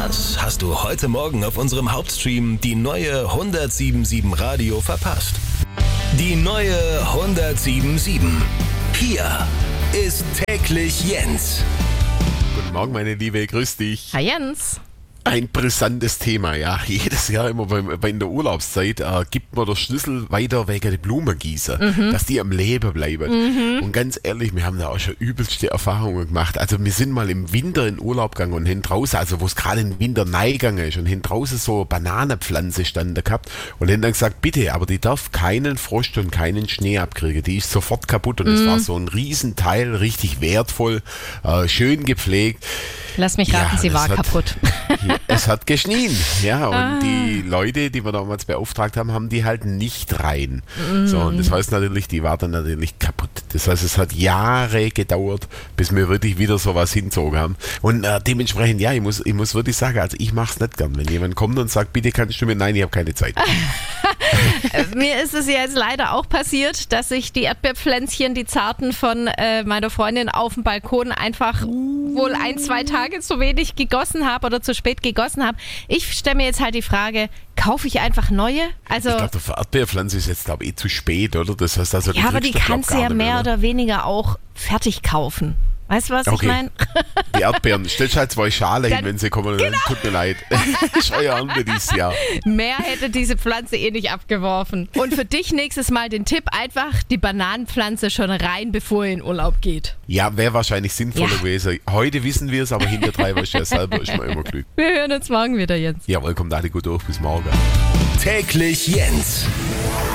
Was hast du heute Morgen auf unserem Hauptstream die neue 107.7 Radio verpasst? Die neue 107.7. Hier ist täglich Jens. Guten Morgen, meine Liebe, grüß dich. Hi Jens. Ein brisantes Thema, ja. Jedes Jahr immer in der Urlaubszeit gibt man den Schlüssel weiter wegen der Blumengießer, dass die am Leben bleiben. Und ganz ehrlich, wir haben da auch schon übelste Erfahrungen gemacht. Also wir sind mal im Winter in Urlaub gegangen und hin draußen, also wo es gerade im Winter neigegangen ist und hin draußen so eine Bananenpflanze standen gehabt und haben dann gesagt, bitte, aber die darf keinen Frost und keinen Schnee abkriegen. Die ist sofort kaputt und es war so ein Riesenteil, richtig wertvoll, schön gepflegt. Lass mich raten, sie war kaputt. Es hat geschnien, ja, und die Leute, die wir damals beauftragt haben, haben die halt nicht rein. So, und das heißt natürlich, die war dann natürlich kaputt. Das heißt, es hat Jahre gedauert, bis wir wirklich wieder sowas hinzogen haben. Und dementsprechend, ja, ich muss wirklich sagen, also ich mache es nicht gern, wenn jemand kommt und sagt, bitte kannst du mir, nein, ich habe keine Zeit. Mir ist es ja jetzt leider auch passiert, dass ich die Erdbeerpflänzchen, die zarten von meiner Freundin auf dem Balkon einfach wohl 1-2 Tage zu wenig gegossen habe oder zu spät gegossen habe. Ich stelle mir jetzt halt die Frage, kaufe ich einfach neue? Also, ich glaube, für Erdbeerpflanze ist jetzt, glaube ich, zu spät, oder? Das heißt also, ja, aber die kannst du ja mehr oder weniger auch fertig kaufen. Weißt du, was ich meine? Die Erdbeeren, stellst halt 2 Schale hin, wenn sie kommen. Genau. Tut mir leid. Scheuernte dieses Jahr. Mehr hätte diese Pflanze nicht abgeworfen. Und für dich nächstes Mal den Tipp, einfach die Bananenpflanze schon rein, bevor ihr in Urlaub geht. Ja, wäre wahrscheinlich sinnvoller gewesen. Heute wissen wir es, aber hinter 3 weißt du ja selber, ist man immer Glück. Wir hören uns morgen wieder, Jens. Jawohl, kommt alle gut durch. Bis morgen. Täglich Jens.